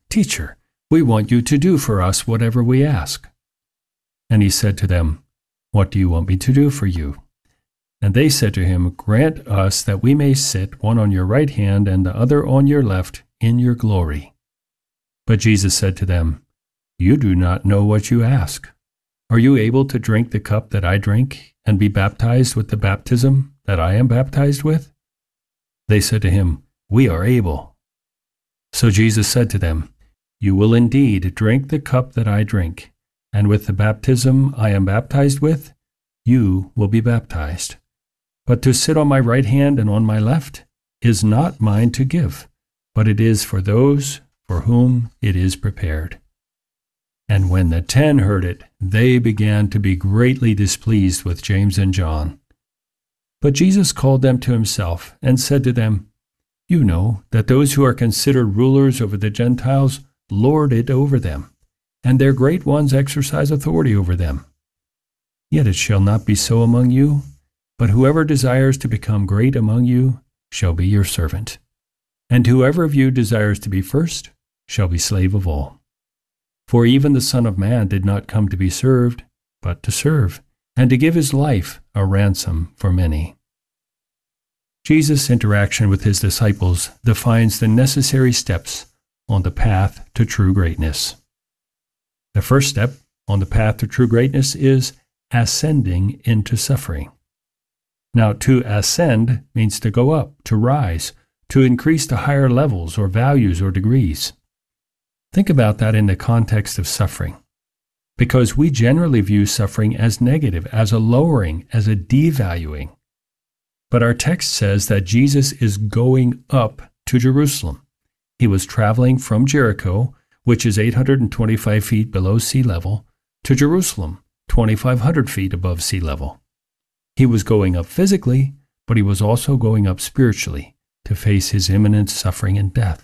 "Teacher, we want you to do for us whatever we ask." And he said to them, "What do you want me to do for you?" And they said to him, "Grant us that we may sit, one on your right hand and the other on your left, in your glory." But Jesus said to them, "You do not know what you ask. Are you able to drink the cup that I drink, and be baptized with the baptism that I am baptized with?" They said to him, "We are able." So Jesus said to them, "You will indeed drink the cup that I drink, and with the baptism I am baptized with, you will be baptized. But to sit on my right hand and on my left is not mine to give, but it is for those for whom it is prepared." And when the 10 heard it, they began to be greatly displeased with James and John. But Jesus called them to himself and said to them, "You know that those who are considered rulers over the Gentiles lord it over them, and their great ones exercise authority over them. Yet it shall not be so among you, but whoever desires to become great among you shall be your servant. And whoever of you desires to be first shall be slave of all. For even the Son of Man did not come to be served, but to serve, and to give his life a ransom for many." Jesus' interaction with his disciples defines the necessary steps on the path to true greatness. The first step on the path to true greatness is ascending into suffering. Now, to ascend means to go up, to rise, to increase to higher levels or values or degrees. Think about that in the context of suffering, because we generally view suffering as negative, as a lowering, as a devaluing. But our text says that Jesus is going up to Jerusalem. He was traveling from Jericho, which is 825 feet below sea level, to Jerusalem, 2,500 feet above sea level. He was going up physically, but he was also going up spiritually to face his imminent suffering and death.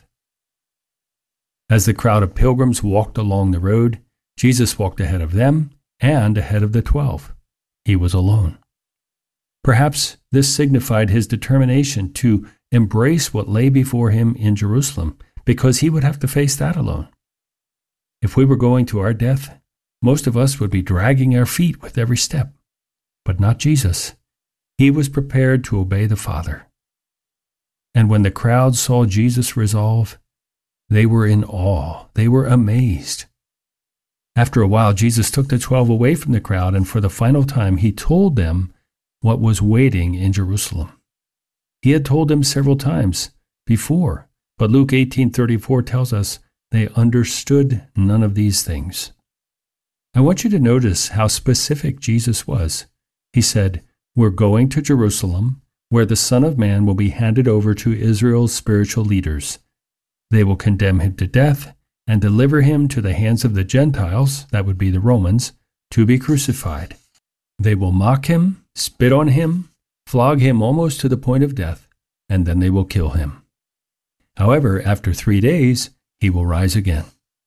As the crowd of pilgrims walked along the road, Jesus walked ahead of them and ahead of the 12. He was alone. Perhaps this signified his determination to embrace what lay before him in Jerusalem, because he would have to face that alone. If we were going to our death, most of us would be dragging our feet with every step. But not Jesus. He was prepared to obey the Father. And when the crowd saw Jesus resolve, they were in awe. They were amazed. After a while, Jesus took the 12 away from the crowd, and for the final time, he told them what was waiting in Jerusalem. He had told them several times before, but Luke 18:34 tells us they understood none of these things. I want you to notice how specific Jesus was. He said, "We're going to Jerusalem, where the Son of Man will be handed over to Israel's spiritual leaders. They will condemn him to death and deliver him to the hands of the Gentiles," that would be the Romans, "to be crucified. They will mock him, spit on him, flog him almost to the point of death, and then they will kill him. However, after 3 days, he will rise again."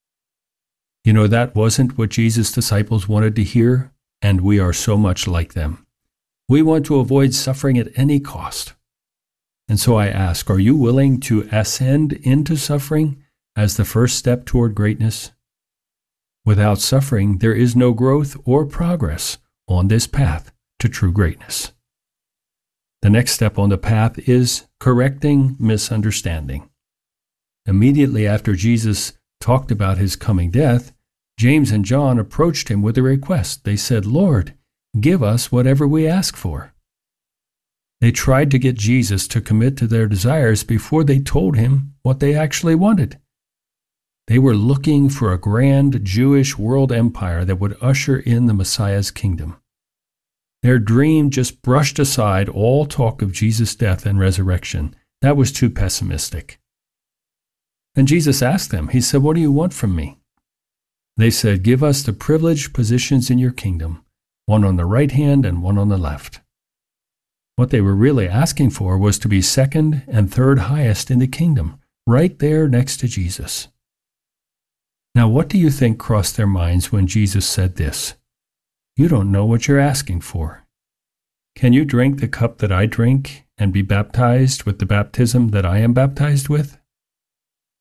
You know, that wasn't what Jesus' disciples wanted to hear, and we are so much like them. We want to avoid suffering at any cost. And so I ask, are you willing to ascend into suffering as the first step toward greatness? Without suffering, there is no growth or progress on this path to true greatness. The next step on the path is correcting misunderstanding. Immediately after Jesus talked about his coming death, James and John approached him with a request. They said, "Lord, give us whatever we ask for." They tried to get Jesus to commit to their desires before they told him what they actually wanted. They were looking for a grand Jewish world empire that would usher in the Messiah's kingdom. Their dream just brushed aside all talk of Jesus' death and resurrection. That was too pessimistic. And Jesus asked them, he said, "What do you want from me?" They said, "Give us the privileged positions in your kingdom, one on the right hand and one on the left." What they were really asking for was to be second and third highest in the kingdom, right there next to Jesus. Now, what do you think crossed their minds when Jesus said this? You don't know what you're asking for. Can you drink the cup that I drink and be baptized with the baptism that I am baptized with?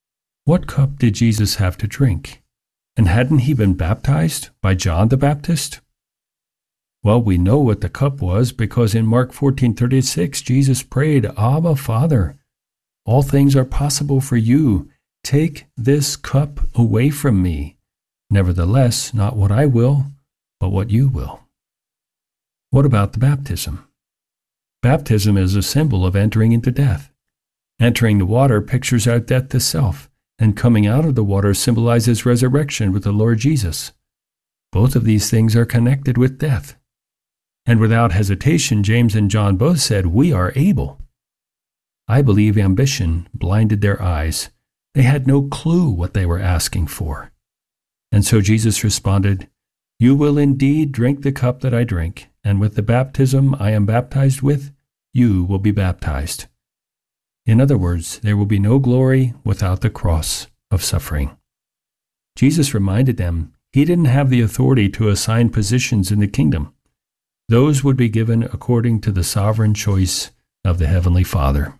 What cup did Jesus have to drink? And hadn't he been baptized by John the Baptist? Well, we know what the cup was because in Mark 14:36, Jesus prayed, Abba, Father, all things are possible for you. Take this cup away from me. Nevertheless, not what I will, but what you will. What about the baptism? Baptism is a symbol of entering into death. Entering the water pictures out death to self, and coming out of the water symbolizes resurrection with the Lord Jesus. Both of these things are connected with death. And without hesitation, James and John both said, we are able. I believe ambition blinded their eyes. They had no clue what they were asking for. And so Jesus responded, you will indeed drink the cup that I drink, and with the baptism I am baptized with, you will be baptized. In other words, there will be no glory without the cross of suffering. Jesus reminded them he didn't have the authority to assign positions in the kingdom. Those would be given according to the sovereign choice of the Heavenly Father.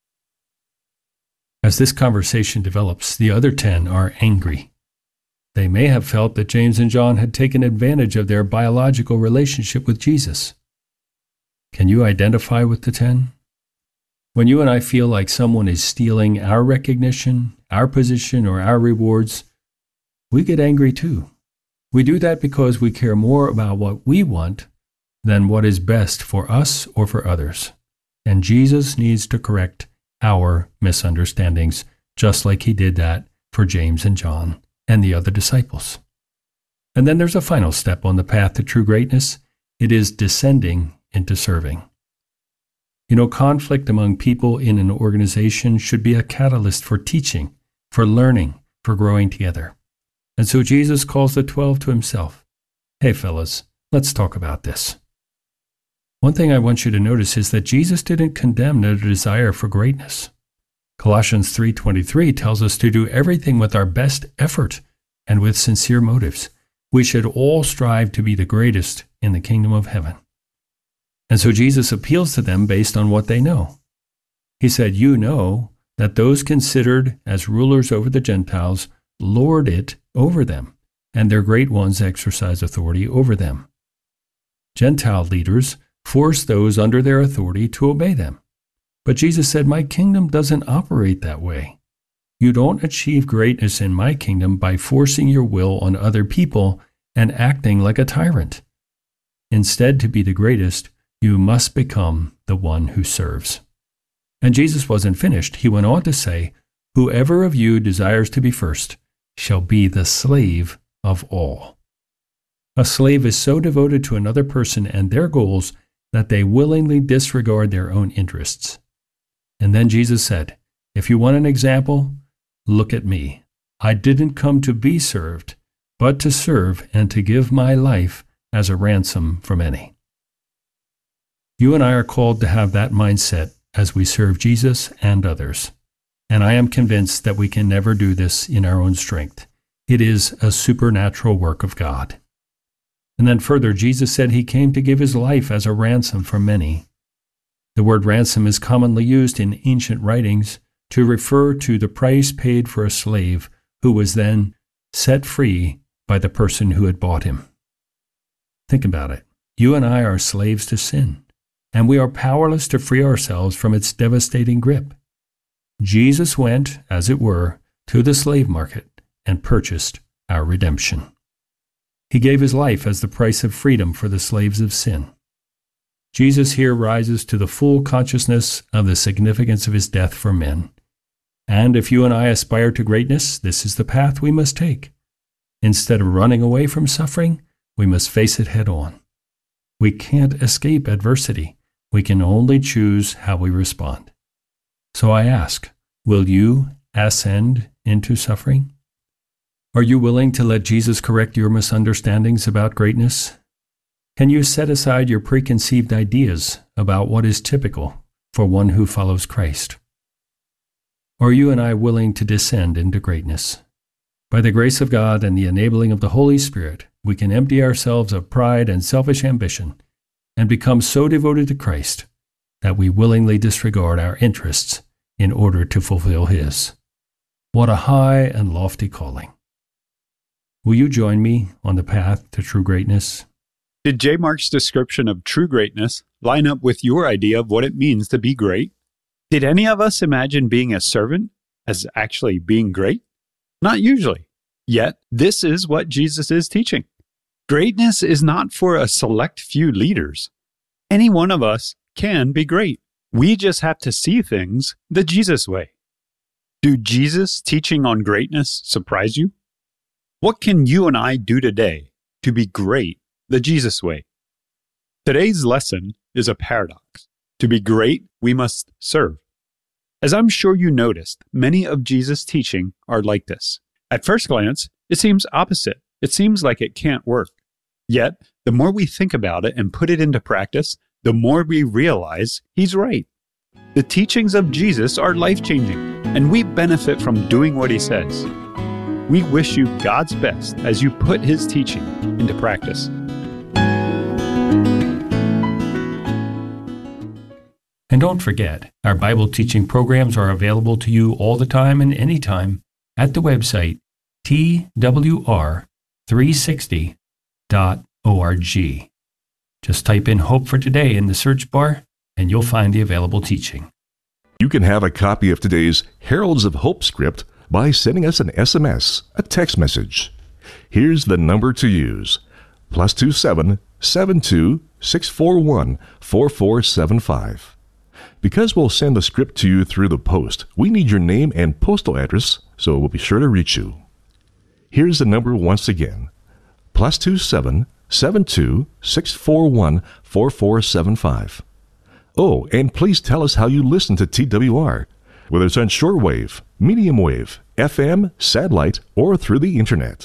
As this conversation develops, the other 10 are angry. They may have felt that James and John had taken advantage of their biological relationship with Jesus. Can you identify with the 10? When you and I feel like someone is stealing our recognition, our position, or our rewards, we get angry too. We do that because we care more about what we want than what is best for us or for others. And Jesus needs to correct our misunderstandings, just like he did that for James and John and the other disciples. And then there's a final step on the path to true greatness. It is descending into serving. You know, conflict among people in an organization should be a catalyst for teaching, for learning, for growing together. And so Jesus calls the 12 to himself. Hey, fellas, let's talk about this. One thing I want you to notice is that Jesus didn't condemn their desire for greatness. Colossians 3:23 tells us to do everything with our best effort and with sincere motives. We should all strive to be the greatest in the kingdom of heaven. And so Jesus appeals to them based on what they know. He said, you know that those considered as rulers over the Gentiles lord it over them, and their great ones exercise authority over them. Gentile leaders force those under their authority to obey them. But Jesus said, my kingdom doesn't operate that way. You don't achieve greatness in my kingdom by forcing your will on other people and acting like a tyrant. Instead, to be the greatest, you must become the one who serves. And Jesus wasn't finished. He went on to say, whoever of you desires to be first shall be the slave of all. A slave is so devoted to another person and their goals that they willingly disregard their own interests. And then Jesus said, if you want an example, look at me. I didn't come to be served, but to serve and to give my life as a ransom for many. You and I are called to have that mindset as we serve Jesus and others. And I am convinced that we can never do this in our own strength. It is a supernatural work of God. And then further, Jesus said he came to give his life as a ransom for many. The word ransom is commonly used in ancient writings to refer to the price paid for a slave who was then set free by the person who had bought him. Think about it. You and I are slaves to sin, and we are powerless to free ourselves from its devastating grip. Jesus went, as it were, to the slave market and purchased our redemption. He gave his life as the price of freedom for the slaves of sin. Jesus here rises to the full consciousness of the significance of his death for men. And if you and I aspire to greatness, this is the path we must take. Instead of running away from suffering, we must face it head on. We can't escape adversity. We can only choose how we respond. So I ask, will you ascend into suffering? Are you willing to let Jesus correct your misunderstandings about greatness? Can you set aside your preconceived ideas about what is typical for one who follows Christ? Are you and I willing to descend into greatness? By the grace of God and the enabling of the Holy Spirit, we can empty ourselves of pride and selfish ambition and become so devoted to Christ that we willingly disregard our interests in order to fulfill his. What a high and lofty calling. Will you join me on the path to true greatness? Did J. Mark's description of true greatness line up with your idea of what it means to be great? Did any of us imagine being a servant as actually being great? Not usually. Yet, this is what Jesus is teaching. Greatness is not for a select few leaders. Any one of us can be great. We just have to see things the Jesus way. Do Jesus' teaching on greatness surprise you? What can you and I do today to be great the Jesus way? Today's lesson is a paradox. To be great, we must serve. As I'm sure you noticed, many of Jesus' teaching are like this. At first glance, it seems opposite. It seems like it can't work. Yet, the more we think about it and put it into practice, the more we realize he's right. The teachings of Jesus are life-changing, and we benefit from doing what he says. We wish you God's best as you put his teaching into practice. And don't forget, our Bible teaching programs are available to you all the time and anytime at the website twr360.org. Just type in Hope for Today in the search bar, and you'll find the available teaching. You can have a copy of today's Heralds of Hope script by sending us an SMS, a text message. Here's the number to use: +27 72 641 4475. Because we'll send the script to you through the post, we need your name and postal address, so we'll be sure to reach you. Here's the number once again: +27 72 641 4475. Oh, and please tell us how you listen to TWR, whether it's on shortwave, medium wave, FM, satellite, or through the internet.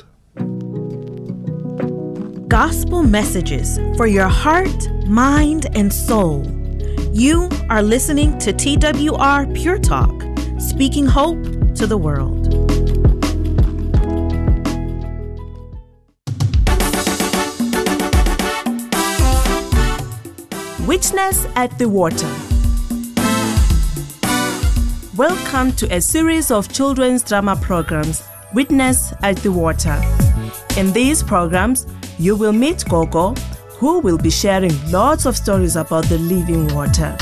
Gospel messages for your heart, mind, and soul. You are listening to TWR Pure Talk, speaking hope to the world. Witness at the Water. Welcome to a series of children's drama programs, Witness at the Water. In these programs, you will meet Gogo, who will be sharing lots of stories about the living water.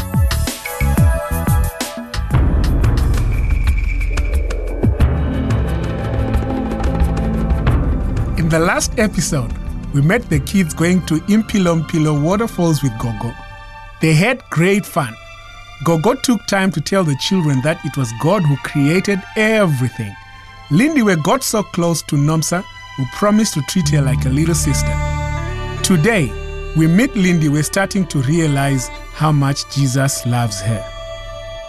In the last episode, we met the kids going to Impilompilo waterfalls with Gogo. They had great fun. Gogo took time to tell the children that it was God who created everything. Lindiwe got so close to Nomsa, who promised to treat her like a little sister. Today, we meet Lindiwe starting to realize how much Jesus loves her.